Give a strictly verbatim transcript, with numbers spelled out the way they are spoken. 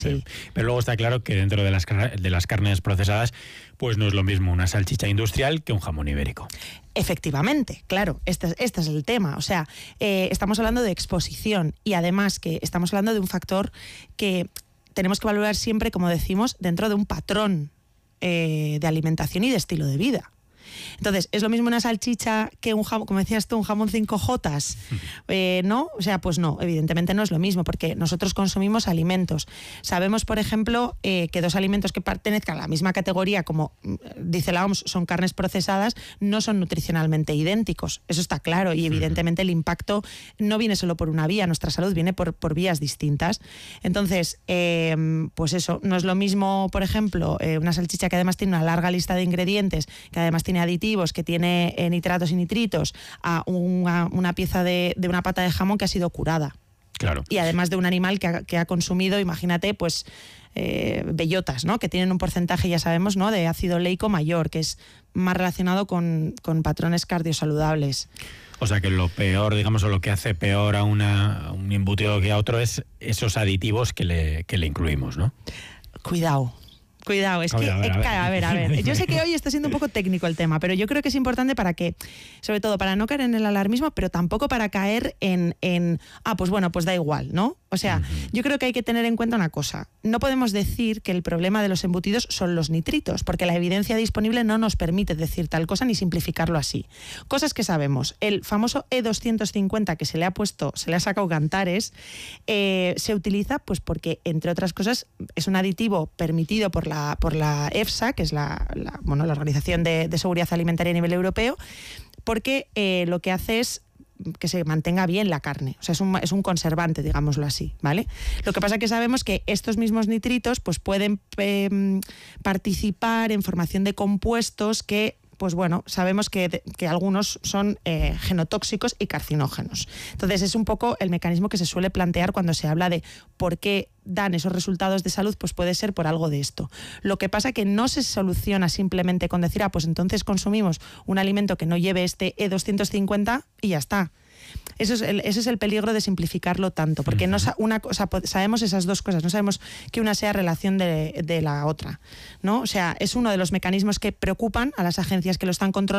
Sí. Pero luego está claro que dentro de las, de las carnes procesadas, pues no es lo mismo una salchicha industrial que un jamón ibérico. Efectivamente, claro, este, este es el tema. O sea, eh, estamos hablando de exposición y además que estamos hablando de un factor que tenemos que valorar siempre, como decimos, dentro de un patrón eh, de alimentación y de estilo de vida. Entonces, ¿es lo mismo una salchicha que un jamón, como decías tú, un jamón cinco jotas? Eh, ¿No? O sea, pues no, evidentemente no es lo mismo, porque nosotros consumimos alimentos. Sabemos, por ejemplo, eh, que dos alimentos que pertenezcan a la misma categoría, como dice la O M S, son carnes procesadas, no son nutricionalmente idénticos. Eso está claro, y evidentemente el impacto no viene solo por una vía, nuestra salud viene por, por vías distintas. Entonces, eh, pues eso, no es lo mismo, por ejemplo, eh, una salchicha que además tiene una larga lista de ingredientes, que además tiene aditivos, que tiene eh, nitratos y nitritos, a una, una pieza de, de una pata de jamón que ha sido curada. Claro. Y además de un animal que ha, que ha consumido, imagínate, pues eh, bellotas, ¿no? Que tienen un porcentaje, ya sabemos, ¿no? De ácido oleico mayor, que es más relacionado con, con patrones cardiosaludables. O sea que lo peor, digamos, o lo que hace peor a, una, a un embutido que a otro es esos aditivos que le, que le incluimos, ¿no? Cuidado. Cuidado, es a que, ver, a ver, a ver, a ver. Yo sé que hoy está siendo un poco técnico el tema, pero yo creo que es importante para que, sobre todo para no caer en el alarmismo, pero tampoco para caer en, en ah, pues bueno, pues da igual, ¿no? O sea, uh-huh. Yo creo que hay que tener en cuenta una cosa. No podemos decir que el problema de los embutidos son los nitritos, porque la evidencia disponible no nos permite decir tal cosa ni simplificarlo así. Cosas que sabemos. El famoso E doscientos cincuenta que se le ha puesto, se le ha sacado cantares, eh, se utiliza pues porque, entre otras cosas, es un aditivo permitido por la, por la EFSA, que es la, la, bueno, la Organización de, de Seguridad Alimentaria a nivel europeo, porque eh, lo que hace es que se mantenga bien la carne, o sea, es un, es un conservante, digámoslo así, ¿vale? Lo que pasa es que sabemos que estos mismos nitritos pues pueden eh, participar en formación de compuestos que, pues bueno, sabemos que, que algunos son eh, genotóxicos y carcinógenos. Entonces es un poco el mecanismo que se suele plantear cuando se habla de por qué dan esos resultados de salud, pues puede ser por algo de esto. Lo que pasa que no se soluciona simplemente con decir, ah, pues entonces consumimos un alimento que no lleve este E doscientos cincuenta y ya está. Eso es el, ese es el peligro de simplificarlo tanto, porque no una cosa, sabemos esas dos cosas, no sabemos que una sea relación de, de la otra, ¿no? O sea, es uno de los mecanismos que preocupan a las agencias que lo están controlando.